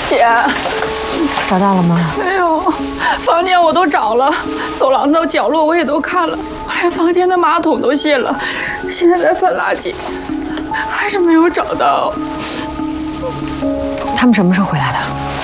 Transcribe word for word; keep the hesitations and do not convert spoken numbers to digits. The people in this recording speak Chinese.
姐， 找到了吗？ 没有，房间我都找了，走廊的角落我也都看了，我连房间的马桶都卸了，现在在翻垃圾，还是没有找到。 他们什么时候回来的？